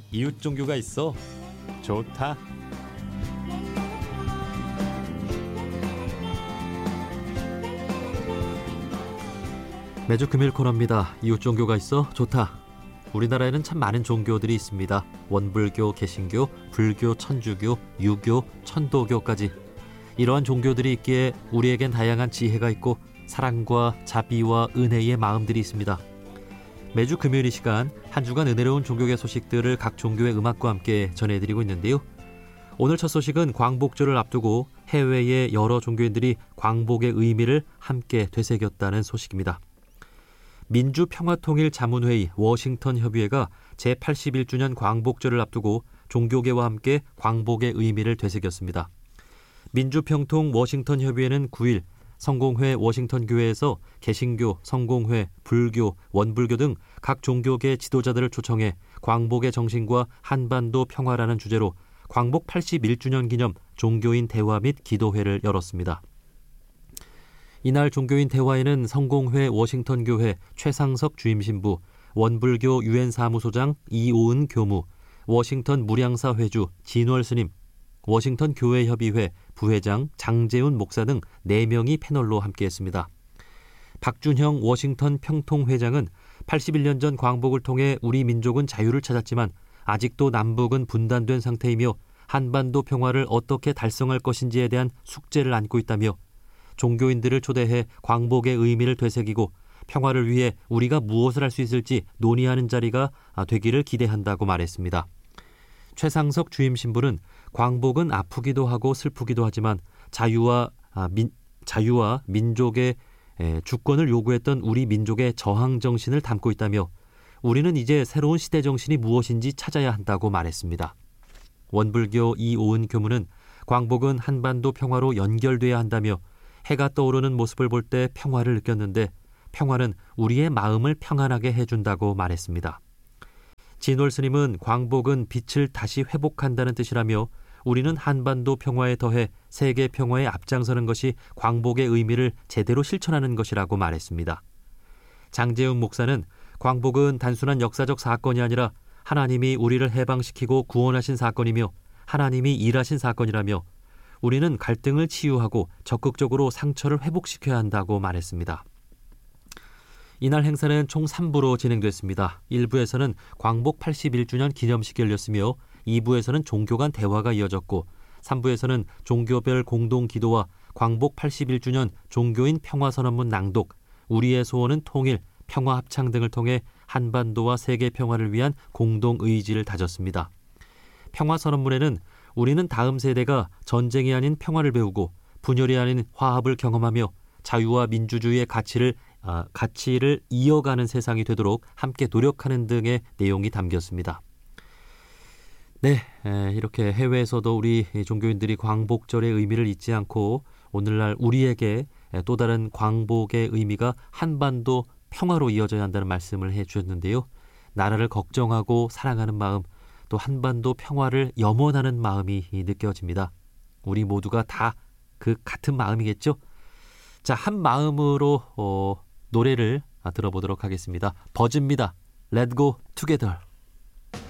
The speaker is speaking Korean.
이웃 종교가 있어 좋다. 매주 금요일 코너입니다. 이웃 종교가 있어 좋다. 우리나라에는 참 많은 종교들이 있습니다. 원불교, 개신교, 불교, 천주교, 유교, 천도교까지. 이러한 종교들이 있기에 우리에겐 다양한 지혜가 있고 사랑과 자비와 은혜의 마음들이 있습니다. 매주 금요일 이 시간 한 주간 은혜로운 종교계 소식들을 각 종교의 음악과 함께 전해드리고 있는데요. 오늘 첫 소식은 광복절을 앞두고 해외의 여러 종교인들이 광복의 의미를 함께 되새겼다는 소식입니다. 민주평화통일자문회의 워싱턴 협의회가 제81주년 광복절을 앞두고 종교계와 함께 광복의 의미를 되새겼습니다. 민주평통 워싱턴 협의회는 9일 성공회 워싱턴 교회에서 개신교, 성공회, 불교, 원불교 등 각 종교계 지도자들을 초청해 광복의 정신과 한반도 평화라는 주제로 광복 81주년 기념 종교인 대화 및 기도회를 열었습니다. 이날 종교인 대화에는 성공회 워싱턴 교회 최상석 주임신부, 원불교 유엔사무소장 이오은 교무, 워싱턴 무량사 회주 진월 스님, 워싱턴 교회협의회 부회장 장재훈 목사 등 4명이 패널로 함께했습니다. 박준형 워싱턴 평통회장은 81년 전 광복을 통해 우리 민족은 자유를 찾았지만 아직도 남북은 분단된 상태이며 한반도 평화를 어떻게 달성할 것인지에 대한 숙제를 안고 있다며 종교인들을 초대해 광복의 의미를 되새기고 평화를 위해 우리가 무엇을 할 수 있을지 논의하는 자리가 되기를 기대한다고 말했습니다. 최상석 주임신부는 광복은 아프기도 하고 슬프기도 하지만 자유와 민족의 주권을 요구했던 우리 민족의 저항 정신을 담고 있다며 우리는 이제 새로운 시대 정신이 무엇인지 찾아야 한다고 말했습니다. 원불교 이오은 교무는 광복은 한반도 평화로 연결돼야 한다며 해가 떠오르는 모습을 볼 때 평화를 느꼈는데 평화는 우리의 마음을 평안하게 해준다고 말했습니다. 진월 스님은 광복은 빛을 다시 회복한다는 뜻이라며 우리는 한반도 평화에 더해 세계 평화에 앞장서는 것이 광복의 의미를 제대로 실천하는 것이라고 말했습니다. 장재훈 목사는 광복은 단순한 역사적 사건이 아니라 하나님이 우리를 해방시키고 구원하신 사건이며 하나님이 일하신 사건이라며 우리는 갈등을 치유하고 적극적으로 상처를 회복시켜야 한다고 말했습니다. 이날 행사는 총 3부로 진행됐습니다. 1부에서는 광복 81주년 기념식이 열렸으며 2부에서는 종교 간 대화가 이어졌고 3부에서는 종교별 공동기도와 광복 81주년 종교인 평화선언문 낭독, 우리의 소원은 통일, 평화합창 등을 통해 한반도와 세계 평화를 위한 공동의지를 다졌습니다. 평화선언문에는 우리는 다음 세대가 전쟁이 아닌 평화를 배우고 분열이 아닌 화합을 경험하며 자유와 민주주의의 가치를 이어가는 세상이 되도록 함께 노력하는 등의 내용이 담겼습니다. 네, 이렇게 해외에서도 우리 종교인들이 광복절의 의미를 잊지 않고 오늘날 우리에게 또 다른 광복의 의미가 한반도 평화로 이어져야 한다는 말씀을 해주셨는데요. 나라를 걱정하고 사랑하는 마음, 또 한반도 평화를 염원하는 마음이 느껴집니다. 우리 모두가 다 그 같은 마음이겠죠? 자, 한 마음으로 노래를 들어보도록 하겠습니다. 버즈입니다. Let's go together.